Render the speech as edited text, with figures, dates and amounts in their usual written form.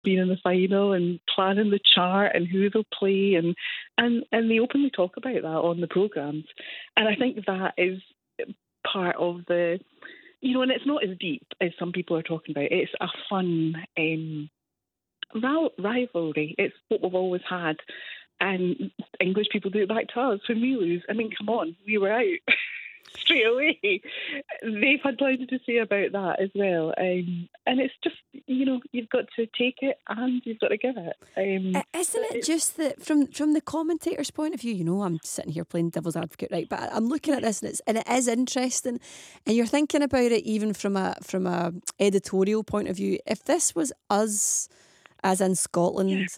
being in the final and planning the chart and who they'll play, and they openly talk about that on the programmes. And I think that is part of the, and it's not as deep as some people are talking about. It's a fun rivalry. It's what we've always had. And English people do it back to us. When we lose, I mean, come on, we were out straight away. They've had plenty to say about that as well. And it's just, you've got to take it and you've got to give it. Isn't it just that from the commentator's point of view, I'm sitting here playing devil's advocate, right? But I'm looking at this and it is interesting, and you're thinking about it even from a editorial point of view. If this was us, as in Scotland, Yeah.